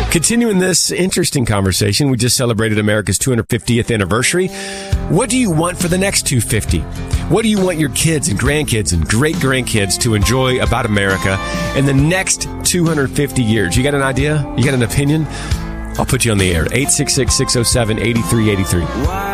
Continuing this interesting conversation, we just celebrated America's 250th anniversary. What do you want for the next 250? What do you want your kids and grandkids and great-grandkids to enjoy about America in the next 250 years? You got an idea? You got an opinion? I'll put you on the air. 866-607-8383.